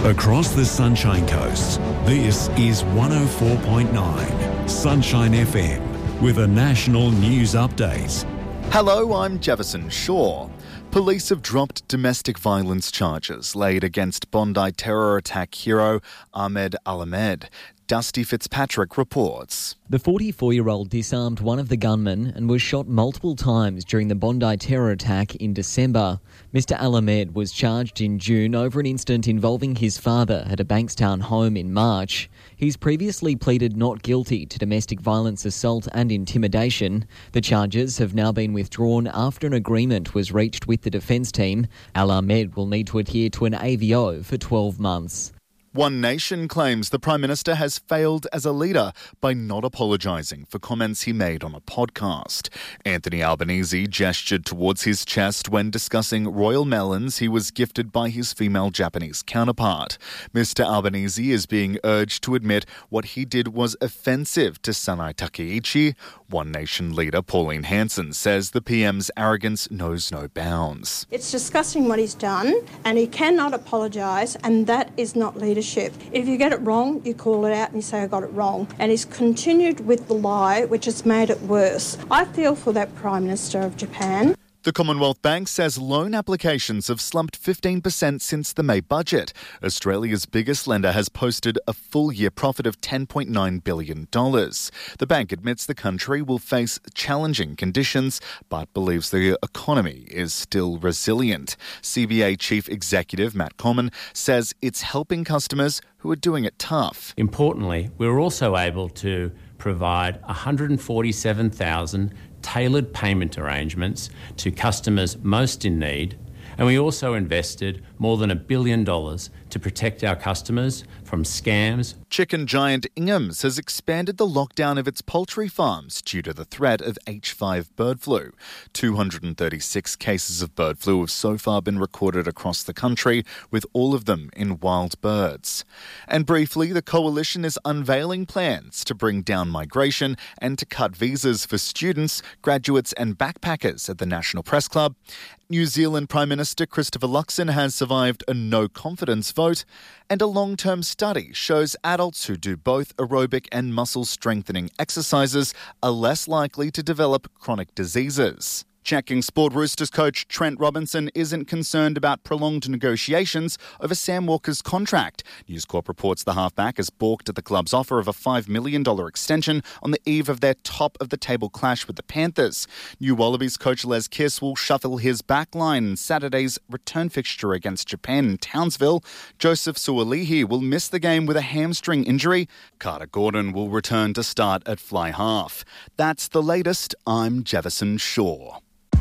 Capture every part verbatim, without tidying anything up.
Across the Sunshine Coast, this is one oh four point nine Sunshine F M with a national news update. Hello, I'm Jefferson Shaw. Police have dropped domestic violence charges laid against Bondi terror attack hero Ahmed Al-Ahmed. Dusty Fitzpatrick reports. The forty-four-year-old disarmed one of the gunmen and was shot multiple times during the Bondi terror attack in December. Mister Al-Ahmed was charged in June over an incident involving his father at a Bankstown home in March. He's previously pleaded not guilty to domestic violence assault and intimidation. The charges have now been withdrawn after an agreement was reached with the defence team. Al-Ahmed will need to adhere to an A V O for twelve months. One Nation claims the Prime Minister has failed as a leader by not apologising for comments he made on a podcast. Anthony Albanese gestured towards his chest when discussing royal melons he was gifted by his female Japanese counterpart. Mister Albanese is being urged to admit what he did was offensive to Sanai Takeichi. One Nation leader Pauline Hanson says the P M's arrogance knows no bounds. It's disgusting what he's done, and he cannot apologise, and that is not leadership. If you get it wrong, you call it out and you say, I got it wrong. And he's continued with the lie, which has made it worse. I feel for that Prime Minister of Japan. The Commonwealth Bank says loan applications have slumped fifteen percent since the May budget. Australia's biggest lender has posted a full-year profit of ten point nine billion dollars. The bank admits the country will face challenging conditions, but believes the economy is still resilient. C B A Chief Executive Matt Comyn says it's helping customers who are doing it tough. Importantly, we were also able to provide one hundred forty-seven thousand tailored payment arrangements to customers most in need, and we also invested more than a billion dollars to protect our customers from scams. Chicken giant Ingham's has expanded the lockdown of its poultry farms due to the threat of H five bird flu. two hundred thirty-six cases of bird flu have so far been recorded across the country, with all of them in wild birds. And briefly, the coalition is unveiling plans to bring down migration and to cut visas for students, graduates and backpackers at the National Press Club. New Zealand Prime Minister Christopher Luxon has survived a no-confidence vote, and a long-term study shows adults who do both aerobic and muscle-strengthening exercises are less likely to develop chronic diseases. Checking Sport Roosters coach Trent Robinson isn't concerned about prolonged negotiations over Sam Walker's contract. News Corp reports the halfback has balked at the club's offer of a five million dollars extension on the eve of their top-of-the-table clash with the Panthers. New Wallabies coach Les Kiss will shuffle his backline in Saturday's return fixture against Japan in Townsville. Joseph Suolihi will miss the game with a hamstring injury. Carter Gordon will return to start at fly half. That's the latest. I'm Jefferson Shaw.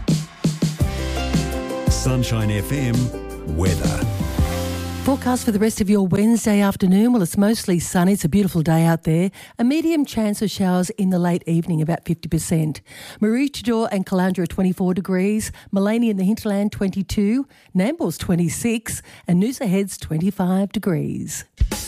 Sunshine F M weather. Forecast for the rest of your Wednesday afternoon. Well, it's mostly sunny. It's a beautiful day out there. A medium chance of showers in the late evening, about fifty percent. Maroochydore and Caloundra twenty-four degrees. Maleny in the hinterland twenty-two. Nambour's twenty-six. And Noosa Head's twenty-five degrees.